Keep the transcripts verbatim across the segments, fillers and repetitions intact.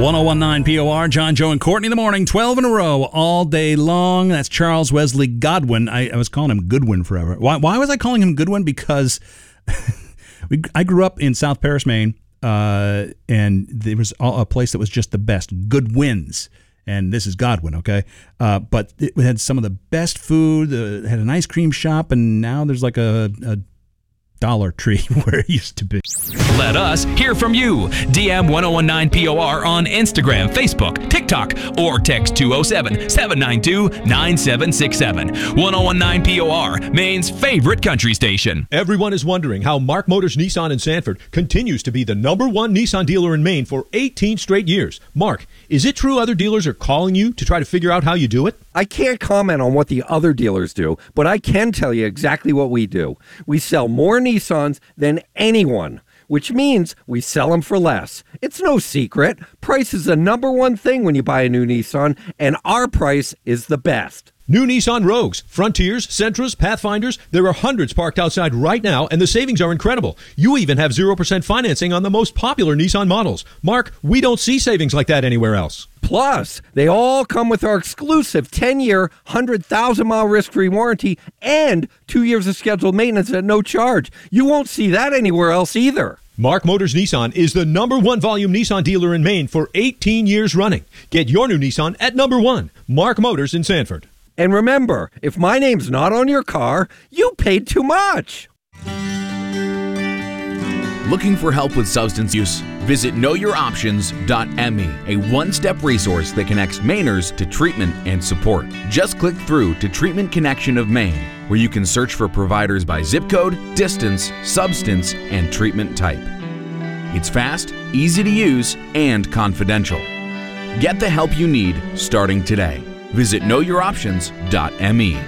one oh one nine P O R, John, Joe, and Courtney in the morning, twelve in a row, all day long. That's Charles Wesley Godwin. I, I was calling him Goodwin forever. Why, why was I calling him Goodwin? Because we, I grew up in South Paris, Maine, uh, and there was a place that was just the best, Goodwin's. And this is Godwin, okay? Uh, but it had some of the best food, uh, had an ice cream shop, and now there's like a, a Dollar Tree where it used to be. Let us hear from you. D M ten nineteen P O R on Instagram, Facebook, TikTok, or text two oh seven, seven nine two, nine seven six seven. ten nineteen P O R, Maine's favorite country station. Everyone is wondering how Mark Motors Nissan in Sanford continues to be the number one Nissan dealer in Maine for eighteen straight years. Mark, is it true other dealers are calling you to try to figure out how you do it? I can't comment on what the other dealers do, but I can tell you exactly what we do. We sell more Nissans than anyone, which means we sell them for less. It's no secret. Price is the number one thing when you buy a new Nissan, and our price is the best. New Nissan Rogues, Frontiers, Sentras, Pathfinders, there are hundreds parked outside right now, and the savings are incredible. You even have zero percent financing on the most popular Nissan models. Mark, we don't see savings like that anywhere else. Plus, they all come with our exclusive ten-year, one hundred thousand mile risk-free warranty and two years of scheduled maintenance at no charge. You won't see that anywhere else either. Mark Motors Nissan is the number one volume Nissan dealer in Maine for eighteen years running. Get your new Nissan at number one, Mark Motors in Sanford. And remember, if my name's not on your car, you paid too much. Looking for help with substance use? Visit know your options dot m e, a one-step resource that connects Mainers to treatment and support. Just click through to Treatment Connection of Maine, where you can search for providers by zip code, distance, substance, and treatment type. It's fast, easy to use, and confidential. Get the help you need starting today. Visit know your options dot m e.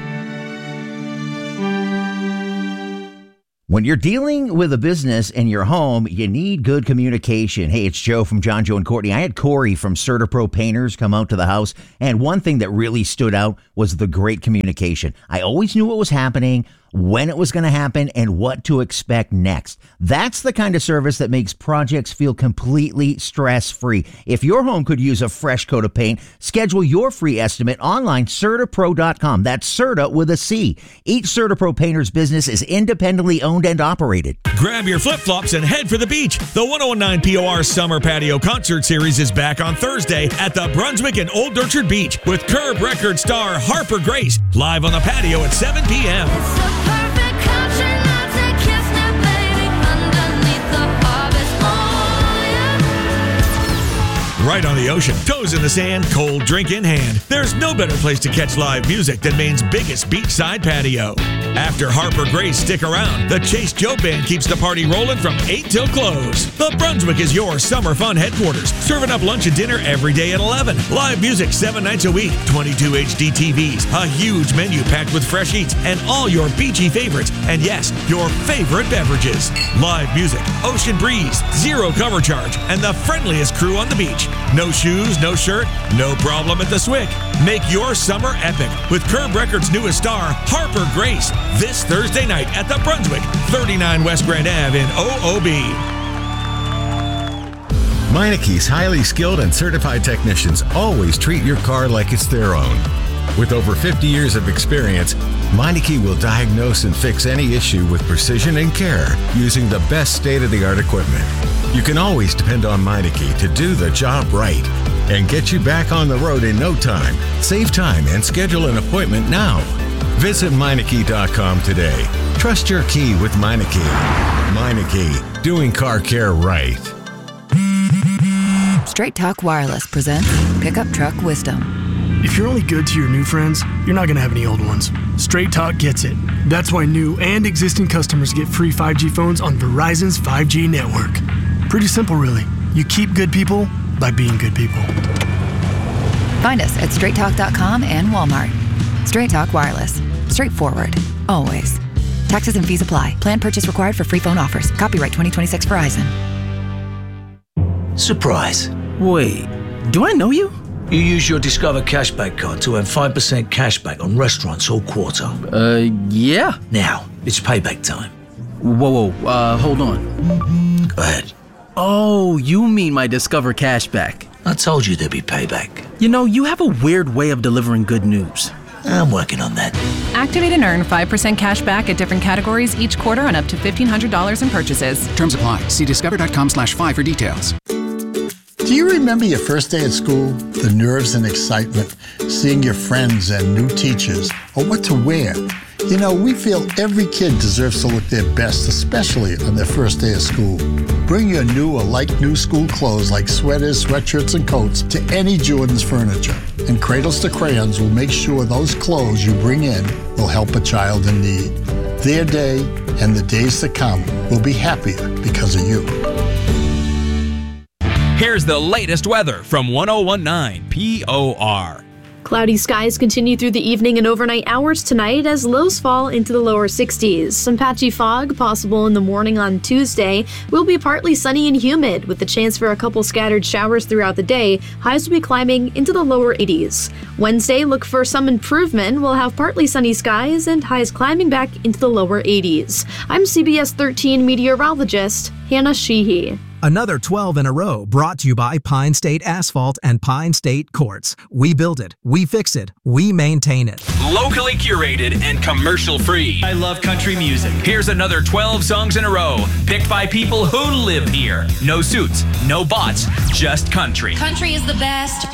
When you're dealing with a business in your home, you need good communication. Hey, it's Joe from John, Joe, and Courtney. I had Corey from CertaPro Painters come out to the house, and one thing that really stood out was the great communication. I always knew what was happening, when it was going to happen, and what to expect next. That's the kind of service that makes projects feel completely stress-free. If your home could use a fresh coat of paint, schedule your free estimate online, Certa Pro dot com. That's Certa with a C. Each CertaPro Painters business is independently owned and operated. Grab your flip-flops and head for the beach. The ten nineteen P O R Summer Patio Concert Series is back on Thursday at the Brunswick and Old Orchard Beach with Curb record star Harper Grace live on the patio at seven p.m. Right on the ocean, toes in the sand, cold drink in hand. There's no better place to catch live music than Maine's biggest beachside patio. After Harper Grace, stick around. The Chase Joe Band keeps the party rolling from eight till close. The Brunswick is your summer fun headquarters, serving up lunch and dinner every day at eleven. Live music seven nights a week, twenty-two H D T Vs, a huge menu packed with fresh eats, and all your beachy favorites, and yes, your favorite beverages. Live music, ocean breeze, zero cover charge, and the friendliest crew on the beach. No shoes, no shirt, no problem at the Swick. Make your summer epic with Curb Records' newest star, Harper Grace, this Thursday night at the Brunswick, thirty-nine West Grand Avenue in O O B. Meineke's highly skilled and certified technicians always treat your car like it's their own. With over fifty years of experience, Meineke will diagnose and fix any issue with precision and care using the best state-of-the-art equipment. You can always depend on Meineke to do the job right and get you back on the road in no time. Save time and schedule an appointment now. Visit Meineke dot com today. Trust your key with Meineke. Meineke, doing car care right. Straight Talk Wireless presents Pickup Truck Wisdom. If you're only good to your new friends, you're not going to have any old ones. Straight Talk gets it. That's why new and existing customers get free five G phones on Verizon's five G network. Pretty simple, really. You keep good people by being good people. Find us at straight talk dot com and Walmart. Straight Talk Wireless. Straightforward. Always. Taxes and fees apply. Plan purchase required for free phone offers. Copyright twenty twenty-six Verizon. Surprise. Wait, do I know you? You use your Discover Cashback card to earn five percent cashback on restaurants all quarter. Uh, yeah. Now, it's payback time. Whoa, whoa, uh, hold on. Go ahead. Oh, you mean my Discover Cashback. I told you there'd be payback. You know, you have a weird way of delivering good news. I'm working on that. Activate and earn five percent cash back at different categories each quarter on up to fifteen hundred dollars in purchases. Terms apply. See discover.com slash five for details. Do you remember your first day at school? The nerves and excitement, seeing your friends and new teachers, or what to wear? You know, we feel every kid deserves to look their best, especially on their first day of school. Bring your new or like new school clothes like sweaters, sweatshirts, and coats to any Jordan's Furniture. And Cradles to Crayons will make sure those clothes you bring in will help a child in need. Their day and the days to come will be happier because of you. Here's the latest weather from one oh one point nine P O R. Cloudy skies continue through the evening and overnight hours tonight as lows fall into the lower sixties. Some patchy fog possible in the morning on Tuesday. Will be partly sunny and humid with the chance for a couple scattered showers throughout the day. Highs will be climbing into the lower eighties. Wednesday, look for some improvement. We'll have partly sunny skies and highs climbing back into the lower eighties. I'm C B S thirteen meteorologist Hannah Sheehy. Another twelve in a row brought to you by Pine State Asphalt and Pine State Quartz. We build it, we fix it, we maintain it. Locally curated and commercial free. I love country music. Here's another twelve songs in a row, picked by people who live here. No suits, no bots, just country. Country is the best.